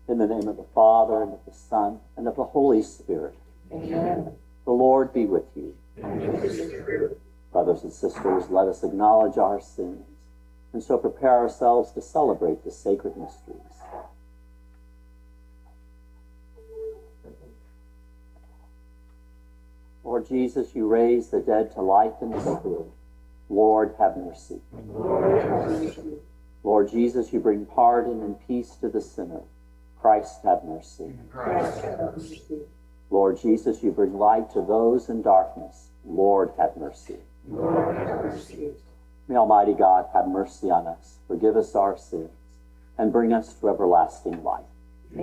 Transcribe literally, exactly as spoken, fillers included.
In the name of the Father, and of the Son, and of the Holy Spirit. Amen. The Lord be with you. And with your spirit. Brothers and sisters, let us acknowledge our sins, and so prepare ourselves to celebrate the sacred mysteries. Lord Jesus, you raise the dead to life in the Spirit. Lord, have mercy. Lord, have mercy. Lord Jesus, you bring pardon and peace to the sinner. Christ, have mercy. Christ, have mercy. Lord Jesus, you bring light to those in darkness. Lord, have mercy. Lord, have mercy. May Almighty God have mercy on us, forgive us our sins, and bring us to everlasting life.